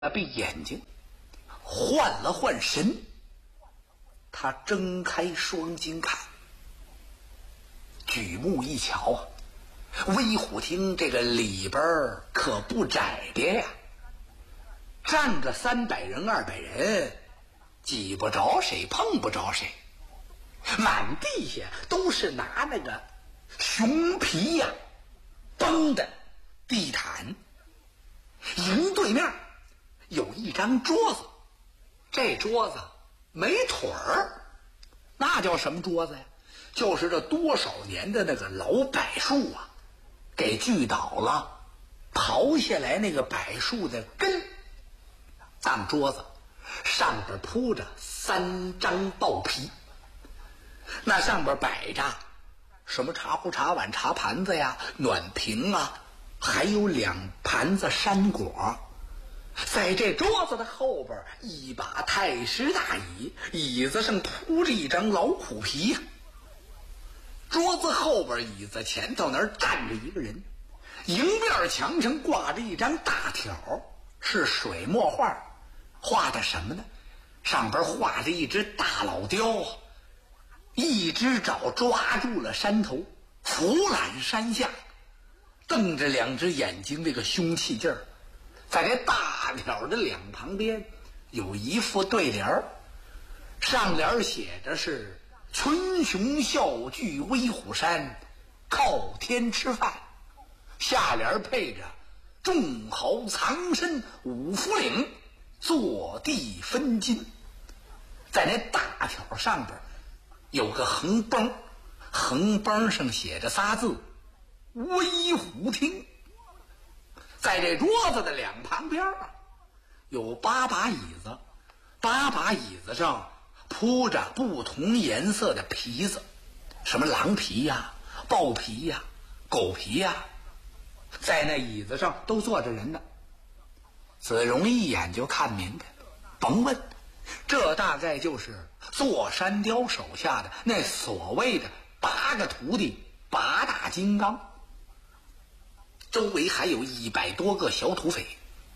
闭眼睛，换了换神，他睁开双睛看，举目一瞧啊，威虎厅这个里边可不窄的呀，站个300人200人，挤不着谁，碰不着谁，满地下都是拿那个熊皮呀绷的地毯。营对面有一张桌子，这桌子没腿儿，那叫什么桌子呀？就是这多少年的那个老柏树啊，给锯倒了，刨下来那个柏树的根当桌子，上边铺着3张豹皮，那上边摆着什么茶壶茶碗茶盘子呀，暖瓶啊，还有2盘子山果。在这桌子的后边一把太师大椅，椅子上铺着一张老虎皮呀。桌子后边椅子前头那儿站着一个人，迎面墙上挂着一张大条，是水墨画，画的什么呢？上边画着一只大老雕，一只爪抓住了山头，俯览山下，瞪着2只眼睛，这个凶气劲儿。在这大条的2旁边有一副对联，上联写着是群雄笑聚威虎山，靠天吃饭，下联配着众豪藏身五福岭，坐地分金。在那大条上边有个横帮，横帮上写着仨字威虎厅。在这桌子的2旁边有8把椅子，8把椅子上铺着不同颜色的皮子，什么狼皮呀、豹皮呀、狗皮呀，在那椅子上都坐着人呢。子荣一眼就看明白，甭问，这大概就是座山雕手下的那所谓的8个徒弟8大金刚，周围还有100多个小土匪。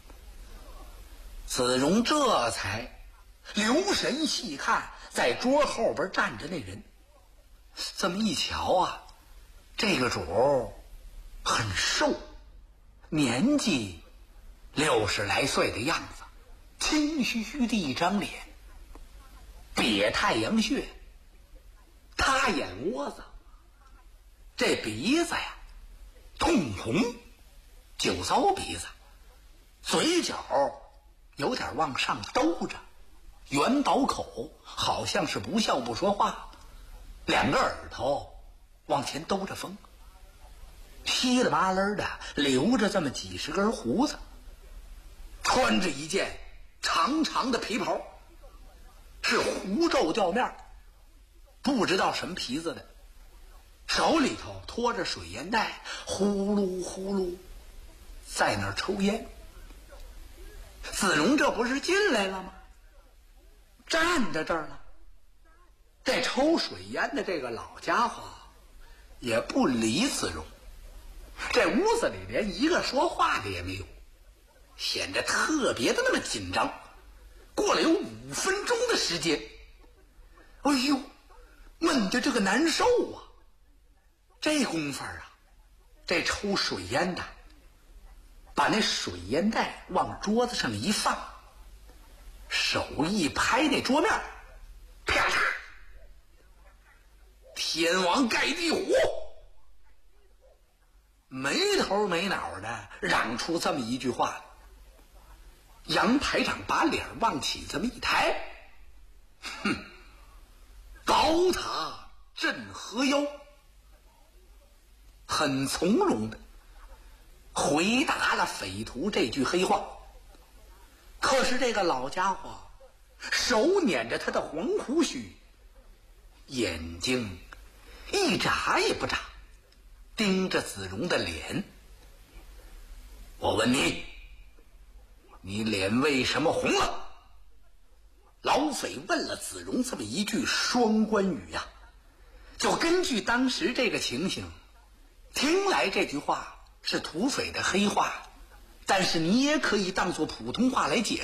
子荣这才留神细看，在桌后边站着那人，这么一瞧啊，这个主很瘦，年纪60来岁的样子，青须须的一张脸，瘪太阳穴，塌眼窝子，这鼻子呀通红，酒糟鼻子，嘴角有点往上兜着，圆倒口，好像是不笑不说话，2个耳朵往前兜着风，稀里巴拉的留着这么几十根胡子，穿着一件长长的皮袍，是狐皱吊面，不知道什么皮子的，手里头拖着水烟袋，呼噜呼噜在那儿抽烟。子荣这不是进来了吗？站在这儿了。这抽水烟的这个老家伙也不理子荣，这屋子里连一个说话的也没有，显得特别的那么紧张。过了有5分钟的时间，哎呦，闷得这个难受啊！这功夫啊，这抽水烟的把那水烟袋往桌子上一放，手一拍那桌面，啪嚓，天王盖地虎，没头没脑的嚷出这么一句话。杨排长把脸往起这么一抬，哼，高塔镇河妖，很从容的回答了匪徒这句黑话。可是这个老家伙手捻着他的黄胡须，眼睛一眨也不眨，盯着子荣的脸。我问你，你脸为什么红了？老匪问了子荣这么一句双关语呀，就根据当时这个情形听来，这句话是土匪的黑话， 但是你也可以当作普通话来解释。